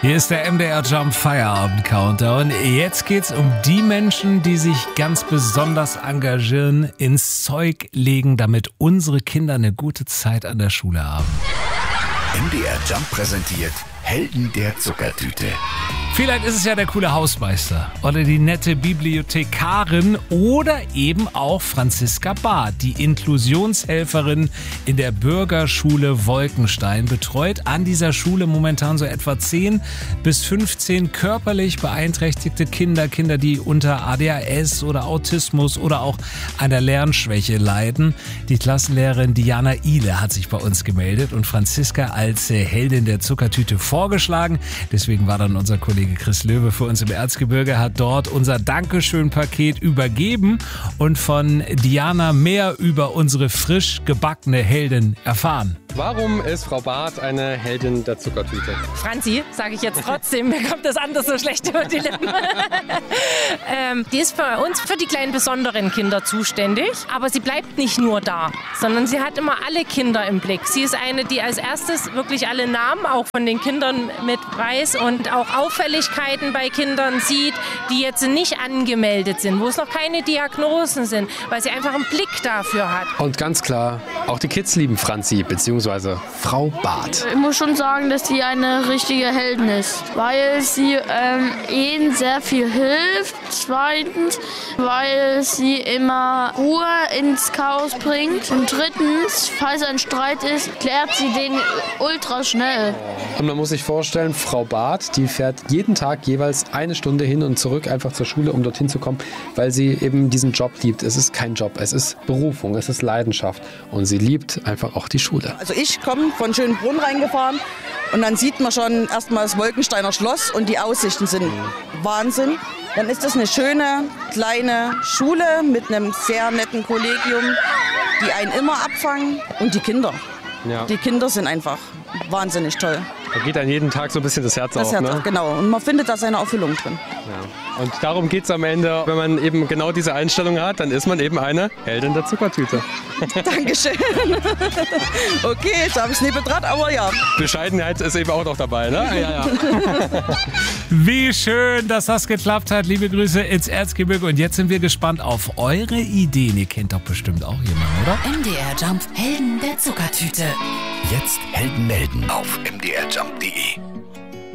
Hier ist der MDR Jump Feierabend Countdown. Jetzt geht's um die Menschen, die sich ganz besonders engagieren, ins Zeug legen, damit unsere Kinder eine gute Zeit an der Schule haben. MDR Jump präsentiert Helden der Zuckertüte. Vielleicht ist es ja der coole Hausmeister oder die nette Bibliothekarin oder eben auch Franziska Barth, die Inklusionshelferin in der Bürgerschule Wolkenstein, betreut an dieser Schule momentan so etwa 10 bis 15 körperlich beeinträchtigte Kinder, die unter ADHS oder Autismus oder auch einer Lernschwäche leiden. Die Klassenlehrerin Diana Ihle hat sich bei uns gemeldet und Franziska als Heldin der Zuckertüte vorgeschlagen. Deswegen war dann unser Kollege Chris Löwe für uns im Erzgebirge, hat dort unser Dankeschön-Paket übergeben und von Diana mehr über unsere frisch gebackene Heldin erfahren. Warum ist Frau Barth eine Heldin der Zuckertüte? Franzi, sage ich jetzt trotzdem, mir kommt das anders so schlecht über die Lippen. Die ist bei uns für die kleinen besonderen Kinder zuständig, aber sie bleibt nicht nur da, sondern sie hat immer alle Kinder im Blick. Sie ist eine, die als erstes wirklich alle Namen auch von den Kindern mit weiß und auch Auffälligkeiten bei Kindern sieht, die jetzt nicht angemeldet sind, wo es noch keine Diagnosen sind, weil sie einfach einen Blick dafür hat. Und ganz klar, auch die Kids lieben Franzi bzw. Frau Barth. Ich muss schon sagen, dass sie eine richtige Heldin ist, weil sie ihnen sehr viel hilft. Zweitens, weil sie immer Ruhe ins Chaos bringt. Und drittens, falls ein Streit ist, klärt sie den ultra schnell. Und man muss sich vorstellen, Frau Barth, die fährt jeden Tag jeweils 1 Stunde hin und zurück einfach zur Schule, um dorthin zu kommen, weil sie eben diesen Job liebt. Es ist kein Job, es ist Berufung, es ist Leidenschaft. Und sie liebt einfach auch die Schule. Also ich komme von Schönbrunn reingefahren und dann sieht man schon erstmal das Wolkensteiner Schloss und die Aussichten sind Wahnsinn. Dann ist das eine schöne, kleine Schule mit einem sehr netten Kollegium, die einen immer abfangen und die Kinder. Ja. Die Kinder sind einfach wahnsinnig toll. Da geht einem jeden Tag so ein bisschen das Herz auf. Ne? Genau. Und man findet da seine Erfüllung drin. Ja. Und darum geht es am Ende, wenn man eben genau diese Einstellung hat, dann ist man eben eine Heldin der Zuckertüte. Dankeschön. Okay, jetzt habe ich es nicht betracht, aber ja. Bescheidenheit ist eben auch noch dabei, ne? Ja. Wie schön, dass das geklappt hat. Liebe Grüße ins Erzgebirge. Und jetzt sind wir gespannt auf eure Ideen. Ihr kennt doch bestimmt auch jemanden, oder? MDR Jump, Helden der Zuckertüte. Jetzt Helden melden auf mdrjump.de.